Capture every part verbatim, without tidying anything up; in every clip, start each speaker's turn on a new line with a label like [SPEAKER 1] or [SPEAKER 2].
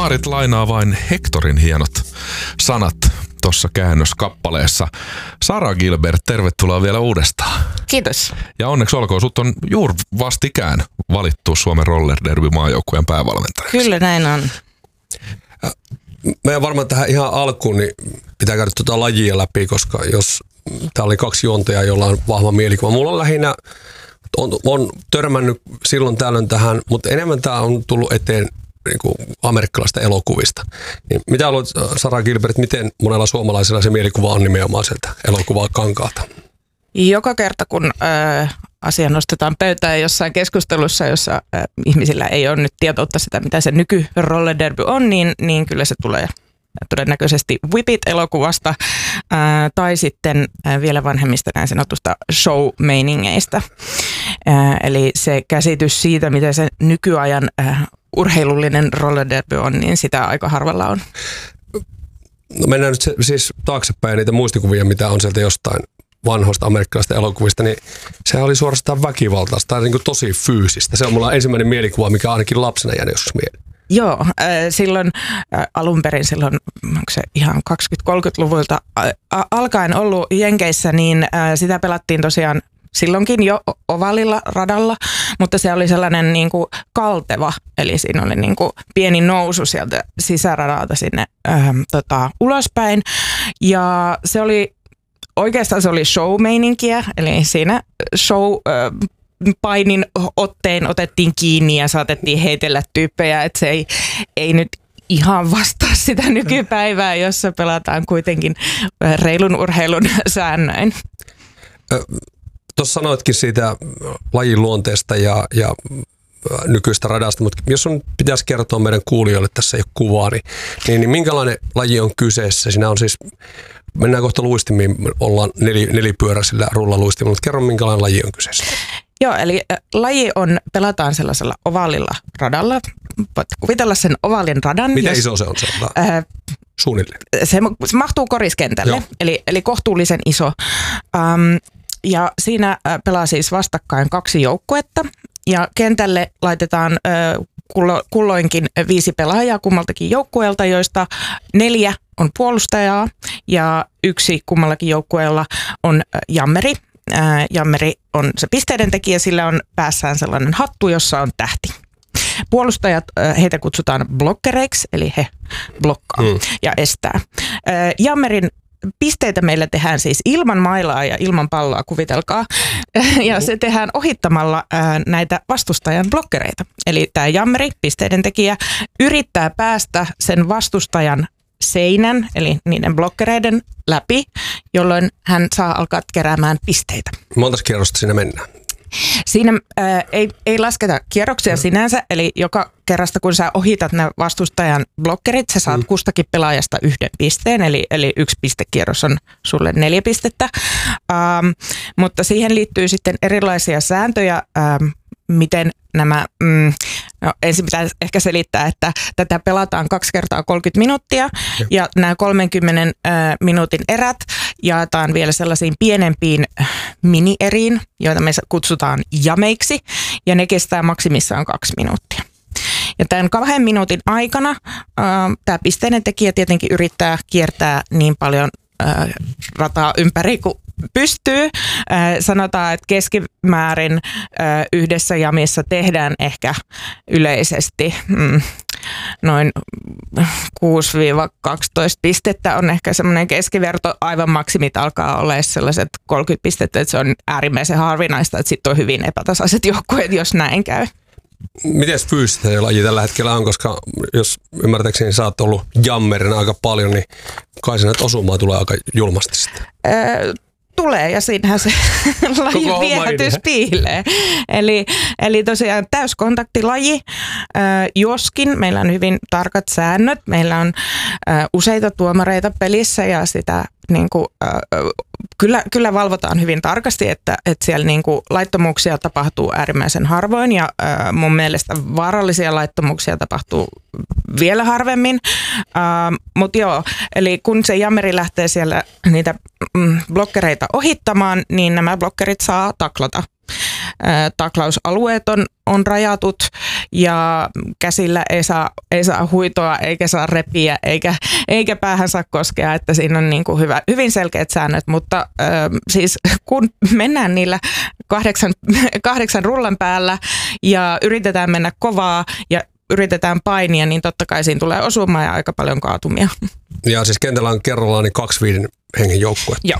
[SPEAKER 1] Maarit lainaa vain Hectorin hienot sanat tuossa käännöskappaleessa. Sara Gilbert, tervetuloa vielä uudestaan.
[SPEAKER 2] Kiitos.
[SPEAKER 1] Ja onneksi olkoon, sut on juuri vastikään valittu Suomen roller derby maajoukkueen päävalmentajaksi.
[SPEAKER 2] Kyllä näin on.
[SPEAKER 3] Meidän varmaan tähän ihan alkuun niin pitää käydä tuota lajia läpi, koska jos täällä oli kaksi juontajaa, jolla on vahva mielikuva. Mulla on lähinnä, on, on törmännyt silloin tällöin tähän, mutta enemmän tämä on tullut eteen niin kuin amerikkalaisista elokuvista. Niin mitä haluat, Sara Gilbert, miten monella suomalaisella se mielikuva on nimenomaan sieltä elokuvaa kankaalta?
[SPEAKER 2] Joka kerta, kun ö, asia nostetaan pöytään jossain keskustelussa, jossa ö, ihmisillä ei ole nyt tietoutta sitä, mitä se nyky roller derby on, niin, niin kyllä se tulee todennäköisesti Whip It-elokuvasta ö, tai sitten ö, vielä vanhemmista näin sanotusta show-meiningeistä. Ö, eli se käsitys siitä, miten se nykyajan ö, urheilullinen roller derby on, niin sitä aika harvalla on.
[SPEAKER 3] No mennään nyt se, siis taaksepäin niitä muistikuvia, mitä on sieltä jostain vanhoista amerikkalaisista elokuvista, niin se oli suorastaan väkivaltaista tai niin kuin tosi fyysistä. Se on mulla ensimmäinen mielikuva, mikä ainakin lapsena jäänyt joskus mieleen.
[SPEAKER 2] Joo, äh, silloin äh, alun perin silloin, onko se ihan kaksikymmentä-kolmekymmentäluvulta äh, alkaen ollut Jenkeissä, niin äh, sitä pelattiin tosiaan silloinkin jo ovalilla radalla, mutta se oli sellainen niin kuin kalteva, eli siinä oli niin kuin pieni nousu sieltä sisäradalta sinne äh, tota, ulospäin, ja se oli oikeastaan se oli show-meininkiä, eli siinä show-painin ottein otettiin kiinni ja saatettiin heitellä tyyppejä, että se ei, ei nyt ihan vastaa sitä nykypäivää, jossa pelataan kuitenkin reilun urheilun säännöin.
[SPEAKER 3] Tuossa sanoitkin siitä lajin luonteesta ja, ja nykyistä radasta, mutta jos on pitäisi kertoa meidän kuulijoille, tässä ei ole kuvaa, niin, niin, niin minkälainen laji on kyseessä? Siinä on siis, mennään kohta luistimiin, ollaan nel, nelipyöräisillä rullaluistimilla, mutta kerro minkälainen laji on kyseessä.
[SPEAKER 2] Joo, eli laji on, pelataan sellaisella ovaalilla radalla. Voit kuvitella sen ovaalin radan.
[SPEAKER 3] Miten
[SPEAKER 2] jos,
[SPEAKER 3] iso se on se?
[SPEAKER 2] Äh,
[SPEAKER 3] Suunnilleen.
[SPEAKER 2] Se, se mahtuu koriskentälle, eli, eli kohtuullisen iso. Um, ja siinä pelaa siis vastakkain kaksi joukkuetta. Ja kentälle laitetaan ö, kullo, kulloinkin viisi pelaajaa kummaltakin joukkueelta, joista neljä on puolustajaa ja yksi kummallakin joukkueella on jammeri. Ö, jammeri on se pisteiden tekijä, sillä on päässään sellainen hattu, jossa on tähti. Puolustajat, heitä kutsutaan blokkereiksi, eli he blokkaa mm. ja estää. Ö, jammerin pisteitä meillä tehdään siis ilman mailaa ja ilman palloa, kuvitelkaa. Ja se tehdään ohittamalla ää, näitä vastustajan blokkereita. Eli tämä jammeri, pisteiden tekijä, yrittää päästä sen vastustajan seinän, eli niiden blokkereiden läpi, jolloin hän saa alkaa keräämään pisteitä.
[SPEAKER 3] Monta kierrosta siinä mennään?
[SPEAKER 2] Siinä ää, ei, ei lasketa kierroksia sinänsä, eli joka kerrasta kun sä ohitat nämä vastustajan blokkerit, sä saat mm. kustakin pelaajasta yhden pisteen, eli, eli yksi pistekierros on sulle neljä pistettä. Ähm, mutta siihen liittyy sitten erilaisia sääntöjä, ähm, miten nämä, mm, no ensin pitää ehkä selittää, että tätä pelataan kaksi kertaa kolmekymmentä minuuttia ja, ja nämä kolmenkymmenen äh, minuutin erät jaetaan vielä sellaisiin pienempiin äh, mini-eriin, joita me kutsutaan jameiksi ja ne kestää maksimissaan kaksi minuuttia. Ja tämän kahden minuutin aikana äh, tämä pisteinen tekijä tietenkin yrittää kiertää niin paljon äh, rataa ympäri kuin pystyy. Äh, sanotaan, että keskimäärin äh, yhdessä jamissa tehdään ehkä yleisesti mm, noin kuusi kaksitoista pistettä on ehkä semmoinen keskiverto. Aivan maksimit alkaa olla sellaiset kolmekymmentä pistettä, että se on äärimmäisen harvinaista, että sitten on hyvin epätasaiset joukkueet, jos näin käy.
[SPEAKER 3] Miten fyysistä se laji tällä hetkellä on, koska jos ymmärtääkseni sä oot ollut jammerina aika paljon, niin kai se näitä osumaa tulee aika julmasti sitten.
[SPEAKER 2] Öö, tulee ja siinähän se lajin viehätys piilee. Eli, eli tosiaan täyskontaktilaji, öö, joskin meillä on hyvin tarkat säännöt. Meillä on öö, useita tuomareita pelissä ja sitä niin kuin, öö, Kyllä, kyllä valvotaan hyvin tarkasti, että, että siellä niin kuin laittomuuksia tapahtuu äärimmäisen harvoin ja äh, mun mielestä vaarallisia laittomuuksia tapahtuu vielä harvemmin. Äh, Mutta joo, eli kun se jammeri lähtee siellä niitä mm, blokkereita ohittamaan, niin nämä blokkerit saa taklata. taklausalueet on, on rajatut ja käsillä ei saa, ei saa huitoa eikä saa repiä eikä, eikä päähän saa koskea, että siinä on niin kuin hyvä, hyvin selkeät säännöt, mutta ö, siis kun mennään niillä kahdeksan, kahdeksan rullan päällä ja yritetään mennä kovaa ja yritetään painia, niin totta kai siinä tulee osumaan ja aika paljon kaatumia.
[SPEAKER 3] Ja siis kentällä on kerrallaan niin kaksi viiden hengen joukkue.
[SPEAKER 2] Joo.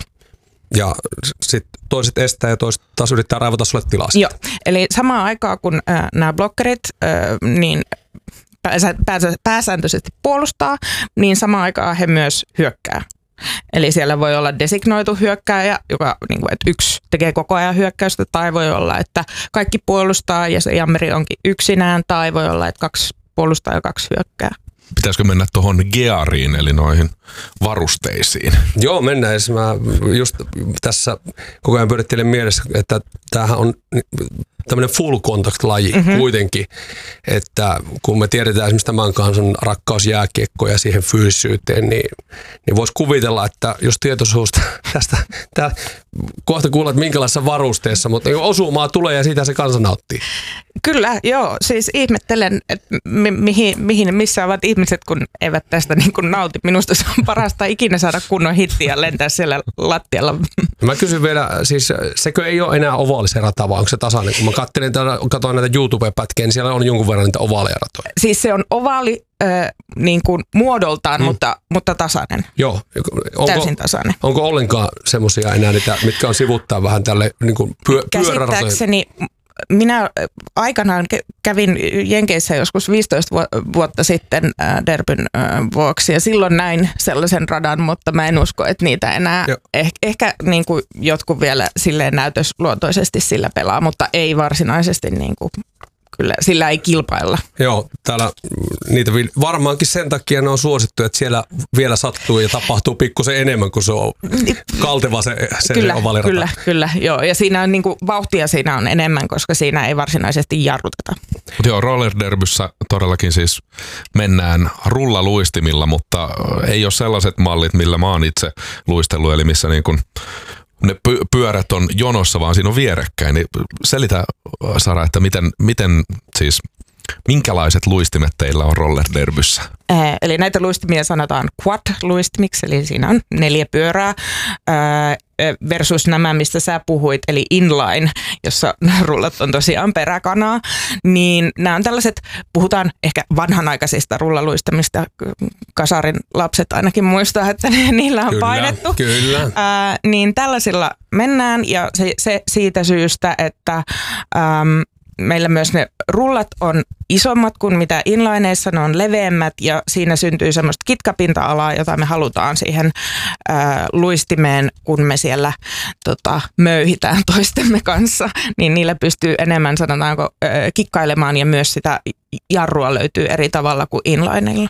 [SPEAKER 2] Ja
[SPEAKER 3] sitten toiset estää ja toiset taas yrittää raivata sulle tilaa.
[SPEAKER 2] Joo, eli samaan aikaan kun äh, nämä blokkerit äh, niin pääsä, pääsä, pääsääntöisesti puolustaa, niin samaan aikaan he myös hyökkää. Eli siellä voi olla designoitu hyökkääjä, joka niin kuin, että yksi tekee koko ajan hyökkäystä, tai voi olla, että kaikki puolustaa ja se jammeri onkin yksinään, tai voi olla, että kaksi puolustaa ja kaksi hyökkää.
[SPEAKER 1] Pitäisikö mennä tuohon geariin, eli noihin varusteisiin?
[SPEAKER 3] Joo, mennään. Mä just tässä koko ajan pyörittelen mielessä, että tämähän on tämmöinen full contact-laji mm-hmm. kuitenkin, että kun me tiedetään esimerkiksi tämän kansan rakkaus jääkiekkoon ja siihen fyysisyyteen, niin, niin voisi kuvitella, että jos tietoisuus tästä, tää, kohta kuulet minkälaisessa varusteessa, mutta osumaa tulee ja siitä se kansa nauttii.
[SPEAKER 2] Kyllä, joo. Siis ihmettelen, että mi- mihin, mihin, missä ovat ihmiset, kun eivät tästä niin kuin nauti. Minusta se on parasta ikinä saada kunnon hitti ja lentää siellä lattialla.
[SPEAKER 3] Mä kysyn vielä, siis sekö ei ole enää ovaalisen rata, vai onko se tasainen? Kun mä katselin, katsoin näitä YouTube-pätkiä, niin siellä on jonkun verran niitä ovaaleja ratoja.
[SPEAKER 2] Siis se on ovaali äh, niin kuin muodoltaan, hmm. mutta, mutta tasainen.
[SPEAKER 3] Joo. Onko,
[SPEAKER 2] täysin tasainen.
[SPEAKER 3] Onko ollenkaan semmoisia enää niitä, mitkä on sivuttaa vähän tälle niin kuin pyö, pyöräratojen?
[SPEAKER 2] Käsittääkseni minä aikanaan kävin Jenkeissä joskus viisitoista vuotta sitten derbyn vuoksi ja silloin näin sellaisen radan, mutta mä en usko, että niitä enää, eh, ehkä niin kuin jotkut vielä silleen näytösluontoisesti sillä pelaa, mutta ei varsinaisesti niin kuin, kyllä sillä ei kilpailla.
[SPEAKER 3] Joo, täällä niitä varmaankin sen takia ne on suosittu, että siellä vielä sattuu ja tapahtuu pikkusen enemmän, kuin se on kalteva se, se,
[SPEAKER 2] kyllä,
[SPEAKER 3] se ovalirata.
[SPEAKER 2] Kyllä, kyllä, joo. Ja siinä on niin kuin, vauhtia siinä on enemmän, koska siinä ei varsinaisesti jarruteta.
[SPEAKER 1] Mutta joo, rollerderbyssä todellakin siis mennään rullaluistimilla, mutta ei ole sellaiset mallit, millä mä oon itse luistellut, eli missä niin kuin ne py- pyörät on jonossa, vaan siinä on vierekkäin. Niin selitä, Sara, että miten, miten siis, minkälaiset luistimet teillä on rollerderbyssä?
[SPEAKER 2] Äh, eli näitä luistimia sanotaan quad-luistimiksi, eli siinä on neljä pyörää, äh, versus nämä, mistä sä puhuit, eli inline, jossa rullat on tosiaan peräkanaa, niin nämä on tällaiset, puhutaan ehkä vanhanaikaisista rullaluistamista, kasarin lapset ainakin muistaa, että niillä on
[SPEAKER 3] kyllä,
[SPEAKER 2] painettu.
[SPEAKER 3] Kyllä.
[SPEAKER 2] Ää, niin tällaisilla mennään ja se, se siitä syystä, että äm, meillä myös ne rullat on isommat kuin mitä inlineissa, ne on leveämmät ja siinä syntyy semmoista kitkapinta-alaa, jota me halutaan siihen ää, luistimeen, kun me siellä tota, möyhitään toistemme kanssa, niin niillä pystyy enemmän, sanotaanko, ää, kikkailemaan ja myös sitä jarrua löytyy eri tavalla kuin inlineilla.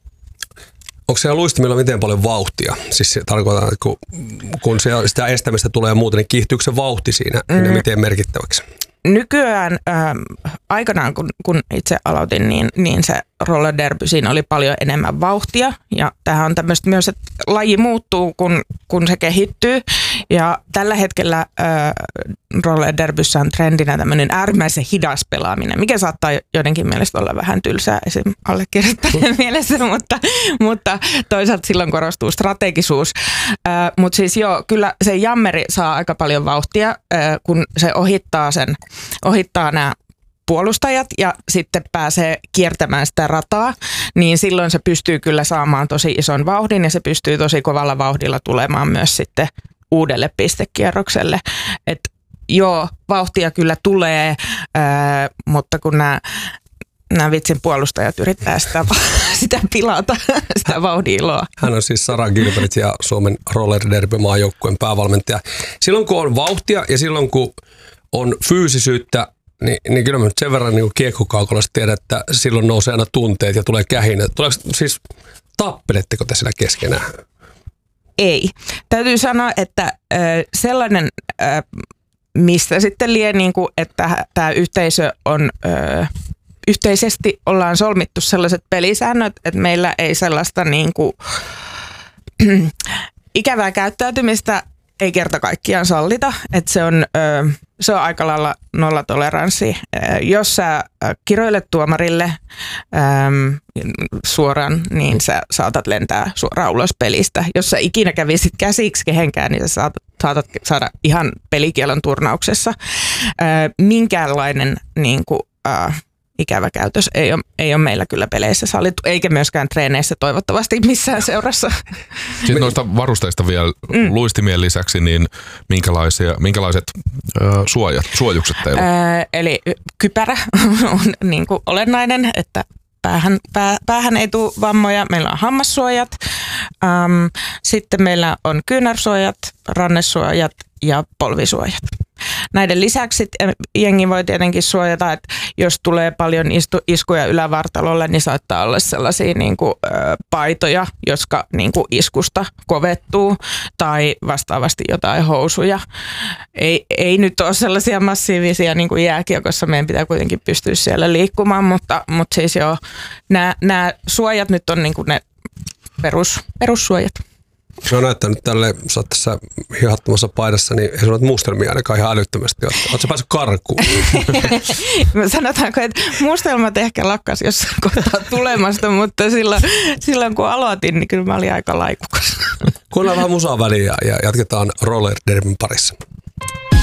[SPEAKER 3] Onko siellä luistimilla miten paljon vauhtia? Siis se tarkoittaa, että kun, kun se, sitä estämistä tulee muuten, niin kiihtyykö se vauhti siinä mm. ja miten merkittäväksi?
[SPEAKER 2] Nykyään äh, aikanaan, kun, kun itse aloitin, niin, niin se rollerderby, siinä oli paljon enemmän vauhtia. Ja tämähän on tämmöistä myös, että laji muuttuu, kun, kun se kehittyy. Ja tällä hetkellä äh, rollerderbyssä on trendinä tämmöinen äärimmäisen hidas pelaaminen, mikä saattaa joidenkin mielestä olla vähän tylsää esim. Allekirjoittajien mielessä, mutta, mutta toisaalta silloin korostuu strategisuus. Äh, mutta siis joo, kyllä se jammeri saa aika paljon vauhtia, äh, kun se ohittaa sen ohittaa nämä puolustajat ja sitten pääsee kiertämään sitä rataa, niin silloin se pystyy kyllä saamaan tosi ison vauhdin ja se pystyy tosi kovalla vauhdilla tulemaan myös sitten uudelle pistekierrokselle. Et joo, vauhtia kyllä tulee, ää, mutta kun nämä Nämä vitsin puolustajat yrittää sitä, sitä pilata, sitä vauhdin-iloa.
[SPEAKER 3] Hän on siis Sara Gilbert ja Suomen roller-derby-maajoukkueen päävalmentaja. Silloin kun on vauhtia ja silloin kun on fyysisyyttä, niin, niin kyllä mä nyt sen verran niin kiekkokaukolasta tiedän, että silloin nousee aina tunteet ja tulee kähinä. Tuleeko siis, tappeletteko te siellä keskenään?
[SPEAKER 2] Ei. Täytyy sanoa, että äh, sellainen, äh, mistä sitten lie, niin kuin, että tämä yhteisö on... Äh, Yhteisesti ollaan solmittu sellaiset pelisäännöt, että meillä ei sellaista niin kuin, ikävää käyttäytymistä ei kerta kaikkiaan sallita, että se on, ö, se on aika lailla nollatoleranssi. Jos sä kiroilet tuomarille ö, suoraan, niin sä saatat lentää suoraan ulos pelistä. Jos sä ikinä kävisit käsiksi kehenkään, niin sä saatat, saatat saada ihan pelikielon turnauksessa. Ö, minkäänlainen niin kuin, ö, ikävä käytös ei ole, ei ole meillä kyllä peleissä sallittu, eikä myöskään treeneissä toivottavasti missään seurassa.
[SPEAKER 1] Sitten noista varusteista vielä mm. luistimien lisäksi, niin minkälaisia, minkälaiset ö, suojat, suojukset teillä on?
[SPEAKER 2] Öö, eli kypärä on niin kuin olennainen, että päähän, pää, päähän ei tule vammoja. Meillä on hammassuojat, ähm, sitten meillä on kyynärsuojat, rannesuojat ja polvisuojat. Näiden lisäksi jengi voi tietenkin suojata, että jos tulee paljon istu, iskuja ylävartalolle, niin saattaa olla sellaisia niin kuin, ö, paitoja, jotka niin kuin iskusta kovettuu, tai vastaavasti jotain housuja. Ei, ei nyt ole sellaisia massiivisia niin kuin jääkiekossa, meidän pitää kuitenkin pystyä siellä liikkumaan, mutta, mutta siis joo, nämä, nämä suojat nyt on niin kuin ne perus, perussuojat.
[SPEAKER 3] Se on näyttänyt tälle, sä oot tässä hihattomassa paidassa, niin ei sulla mustelmia ainakaan ihan älyttömästi. Oot sä päässyt karkuun?
[SPEAKER 2] Sanotaanko, että mustelmat ehkä lakkas jossain kohtaa tulemasta, mutta silloin, silloin kun aloitin, niin kyllä mä olin aika laikukas.
[SPEAKER 3] Kuunnellaan vähän musaa väliin ja jatketaan roller derbyn parissa.